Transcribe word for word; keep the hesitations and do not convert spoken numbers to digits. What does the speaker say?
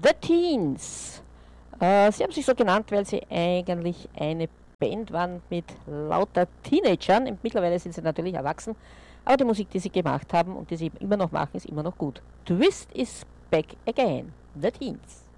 The Teens. Äh, sie haben sich so genannt, weil sie eigentlich eine Band waren mit lauter Teenagern. Mittlerweile sind sie natürlich erwachsen, aber die Musik, die sie gemacht haben und die sie immer noch machen, ist immer noch gut. Twist is back again. The Teens.